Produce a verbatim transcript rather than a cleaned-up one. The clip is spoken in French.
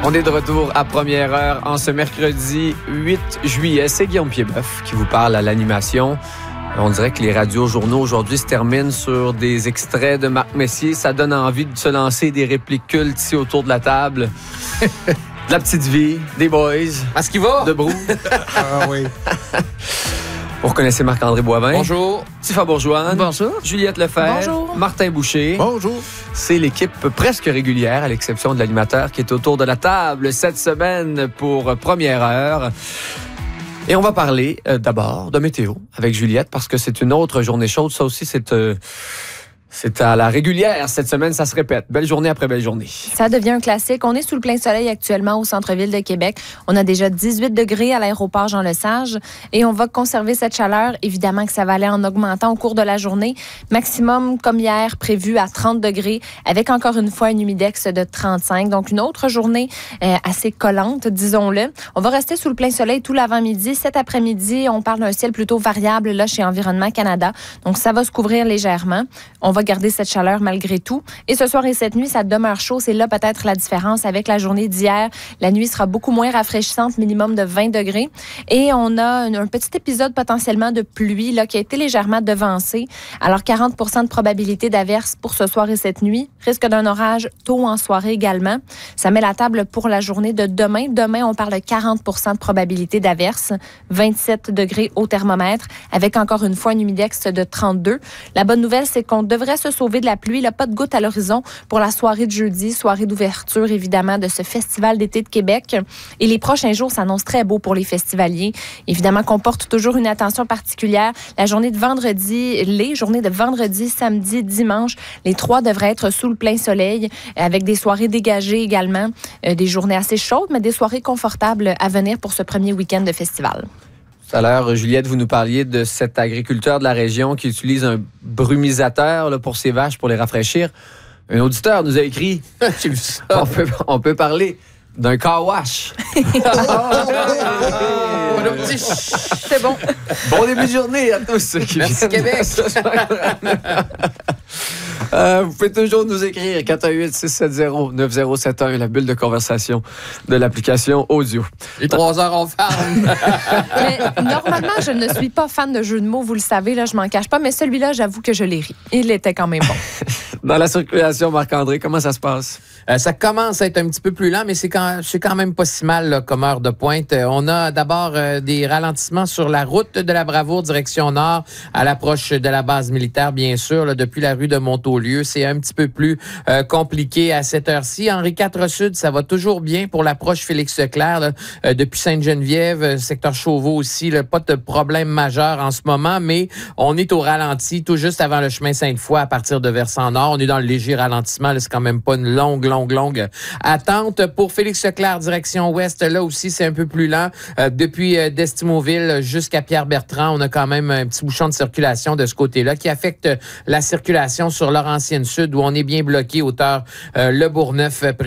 On est de retour à première heure en ce mercredi huit juillet. C'est Guillaume Piedboeuf qui vous parle à l'animation. On dirait que les radios-journaux aujourd'hui se terminent sur des extraits de Marc Messier. Ça donne envie de se lancer des répliques cultes ici autour de la table. De la petite vie, des boys. Est-ce qu'il va? De Brou. Ah oui. Vous reconnaissez Marc-André Boivin. Bonjour. Tifa Bourgeois. Bonjour. Juliette Lefebvre. Bonjour. Martin Boucher. Bonjour. C'est l'équipe presque régulière, à l'exception de l'animateur qui est autour de la table cette semaine pour première heure. Et on va parler euh, d'abord de météo avec Juliette parce que c'est une autre journée chaude. Ça aussi, c'est... Euh, C'est à la régulière. Cette semaine, ça se répète. Belle journée après belle journée. Ça devient un classique. On est sous le plein soleil actuellement au centre-ville de Québec. On a déjà dix-huit degrés à l'aéroport Jean-Lesage et on va conserver cette chaleur. Évidemment que ça va aller en augmentant au cours de la journée. Maximum, comme hier, prévu à trente degrés avec encore une fois un humidex de trente-cinq. Donc, une autre journée euh, assez collante, disons-le. On va rester sous le plein soleil tout l'avant-midi. Cet après-midi, on parle d'un ciel plutôt variable là chez Environnement Canada. Donc, ça va se couvrir légèrement. On va garder cette chaleur malgré tout. Et ce soir et cette nuit, ça demeure chaud. C'est là peut-être la différence avec la journée d'hier. La nuit sera beaucoup moins rafraîchissante, minimum de vingt degrés. Et on a un, un petit épisode potentiellement de pluie là, qui a été légèrement devancé. Alors, quarante pour cent de probabilité d'averse pour ce soir et cette nuit. Risque d'un orage tôt en soirée également. Ça met la table pour la journée de demain. Demain, on parle de quarante pour cent de probabilité d'averse. vingt-sept degrés au thermomètre, avec encore une fois un humidex de trente-deux. La bonne nouvelle, c'est qu'on devrait se sauver de la pluie. Là, pas de gouttes à l'horizon pour la soirée de jeudi, soirée d'ouverture, évidemment, de ce festival d'été de Québec. Et les prochains jours s'annoncent très beaux pour les festivaliers. Évidemment qu'on porte toujours une attention particulière. La journée de vendredi, les journées de vendredi, samedi, dimanche, les trois devraient être sous le plein soleil, avec des soirées dégagées également, euh, des journées assez chaudes, mais des soirées confortables à venir pour ce premier week-end de festival. Tout à l'heure, Juliette, vous nous parliez de cet agriculteur de la région qui utilise un brumisateur là, pour ses vaches, pour les rafraîchir. Un auditeur nous a écrit, j'ai vu ça. On peut, on peut parler d'un car wash. C'est bon. Bon début de journée à tous ceux qui Merci viennent. Québec. Euh, vous pouvez toujours nous écrire quatre un huit six sept zéro neuf zéro sept un, la bulle de conversation de l'application audio. Les trois heures on ferme. Mais normalement, je ne suis pas fan de jeux de mots, vous le savez, là, je m'en cache pas, mais celui-là, j'avoue que je l'ai ri. Il était quand même bon. Dans la circulation, Marc-André, comment ça se passe? Euh, ça commence à être un petit peu plus lent, mais c'est quand, c'est quand même pas si mal là, comme heure de pointe. Euh, on a d'abord euh, des ralentissements sur la route de la Bravoure, direction nord, à l'approche de la base militaire, bien sûr, là, depuis la rue de Montaulieu. C'est un petit peu plus euh, compliqué à cette heure-ci. Henri quatre Sud, ça va toujours bien pour l'approche Félix-Leclerc, là, euh, depuis Sainte-Geneviève, euh, secteur Chauveau aussi. Là, pas de problème majeur en ce moment, mais on est au ralenti tout juste avant le chemin Sainte-Foy à partir de Versant-Nord. On est dans le léger ralentissement. Là, c'est quand même pas une longue, longue, longue attente. Pour Félix-Leclerc, direction ouest, là aussi, c'est un peu plus lent. Euh, depuis euh, d'Estimauville jusqu'à Pierre-Bertrand, on a quand même un petit bouchon de circulation de ce côté-là qui affecte la circulation sur Laurentienne Sud où on est bien bloqué hauteur euh, Le Bourgneuf